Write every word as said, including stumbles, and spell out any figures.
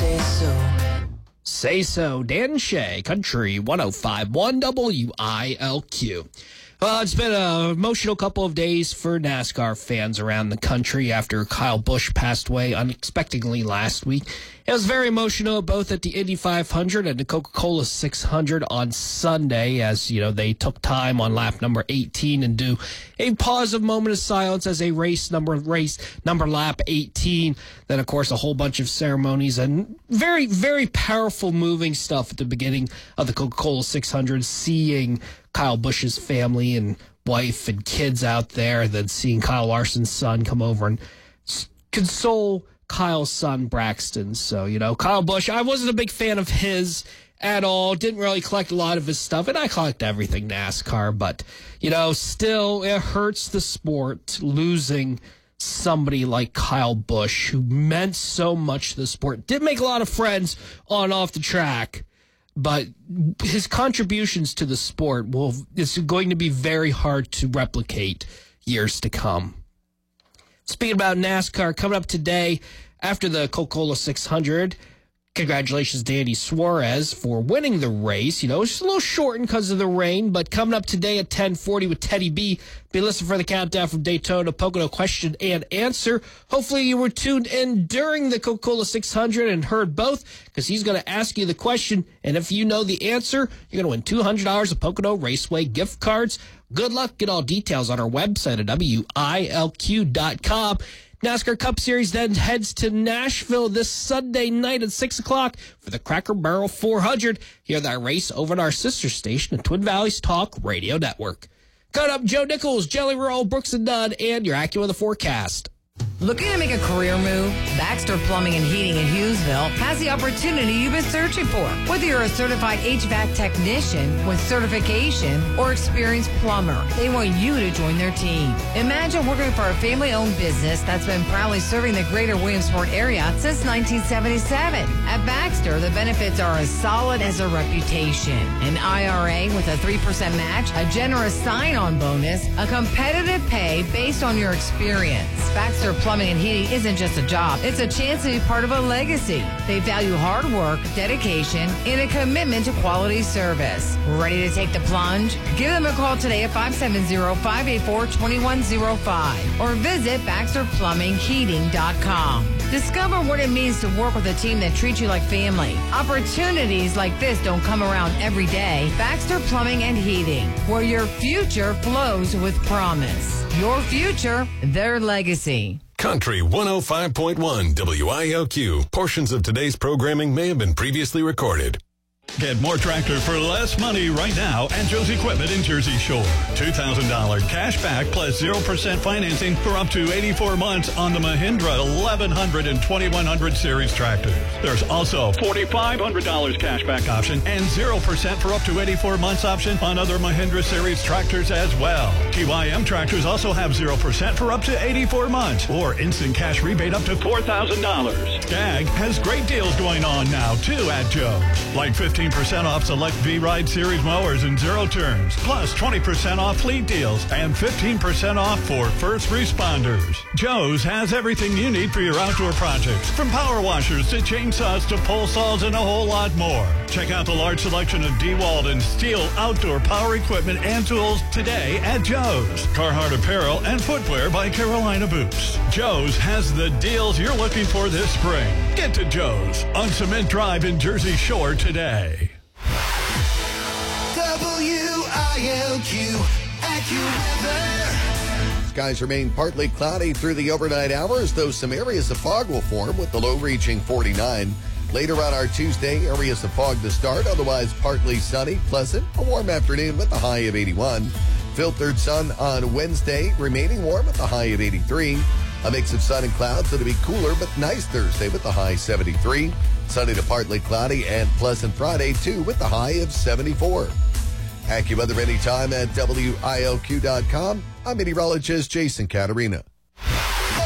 say so. Say so, Dan Shea, Country one oh five point one W I L Q. Well, it's been an emotional couple of days for NASCAR fans around the country after Kyle Busch passed away unexpectedly last week. It was very emotional both at the Indy five hundred and the Coca-Cola six hundred on Sunday as, you know, they took time on lap number eighteen and do a pause of moment of silence as a race number race number lap eighteen. Then, of course, a whole bunch of ceremonies and very, very powerful moving stuff at the beginning of the Coca-Cola six hundred, seeing Kyle Busch's family and wife and kids out there, then seeing Kyle Larson's son come over and console Kyle's son, Braxton. So, you know, Kyle Busch, I wasn't a big fan of his at all. Didn't really collect a lot of his stuff, and I collect everything NASCAR, but, you know, still, it hurts the sport losing somebody like Kyle Busch, who meant so much to the sport. Did make a lot of friends on and off the track, but his contributions to the sport will is going to be very hard to replicate years to come. Speaking about NASCAR, coming up today after the Coca-Cola six hundred, congratulations to Andy Suarez for winning the race. You know, it's a little shortened because of the rain, but coming up today at ten forty with Teddy B. Be listening for the countdown from Daytona Pocono question and answer. Hopefully you were tuned in during the Coca-Cola six hundred and heard both, because he's going to ask you the question, and if you know the answer, you're going to win two hundred dollars of Pocono Raceway gift cards. Good luck. Get all details on our website at W I L Q dot com. NASCAR Cup Series then heads to Nashville this Sunday night at six o'clock for the Cracker Barrel four hundred. Hear that race over at our sister station, the Twin Valleys Talk Radio Network. Coming up, Joe Nichols, Jelly Roll, Brooks and Dunn, and your AccuWeather forecast. Looking to make a career move? Baxter Plumbing and Heating in Hughesville has the opportunity you've been searching for. Whether you're a certified H V A C technician with certification or experienced plumber, they want you to join their team. Imagine working for a family-owned business that's been proudly serving the greater Williamsport area since nineteen seventy-seven. At Baxter, the benefits are as solid as a reputation. An I R A with a three percent match, a generous sign-on bonus, a competitive pay based on your experience. Baxter Plumbing and Heating isn't just a job. It's a chance to be part of a legacy. They value hard work, dedication, and a commitment to quality service. Ready to take the plunge? Give them a call today at five seven zero, five eight four, two one zero five or visit Baxter Plumbing Heating dot com. Discover what it means to work with a team that treats you like family. Opportunities like this don't come around every day. Baxter Plumbing and Heating, where your future flows with promise. Your future, their legacy. Country one oh five point one W I L Q. Portions of today's programming may have been previously recorded. Get more tractor for less money right now at Joe's Equipment in Jersey Shore. two thousand dollars cash back plus zero percent financing for up to eighty-four months on the Mahindra eleven hundred and twenty-one hundred series tractors. There's also four thousand five hundred dollars cash back option and zero percent for up to eighty-four months option on other Mahindra series tractors as well. T Y M tractors also have zero percent for up to eighty-four months or instant cash rebate up to four thousand dollars. Skag has great deals going on now too at Joe's. Like fifteen percent off select V-Ride series mowers and zero turns, plus twenty percent off fleet deals and fifteen percent off for first responders. Joe's has everything you need for your outdoor projects, from power washers to chainsaws to pole saws and a whole lot more. Check out the large selection of DeWalt and Steel outdoor power equipment and tools today at Joe's. Carhartt apparel and footwear by Carolina Boots. Joe's has the deals you're looking for this spring. Get to Joe's on Cement Drive in Jersey Shore today. W I L Q AccuWeather. Skies remain partly cloudy through the overnight hours, though some areas of fog will form with the low reaching forty-nine. Later on our Tuesday, areas of fog to start, otherwise partly sunny, pleasant, a warm afternoon with a high of eighty-one. Filtered sun on Wednesday, remaining warm with a high of eighty-three. A mix of sun and clouds, it'll be cooler but nice Thursday with the high seventy-three. Sunny to partly cloudy and pleasant Friday, too, with the high of seventy-four. AccuWeather anytime at W I L Q dot com. I'm meteorologist Jason Caterina.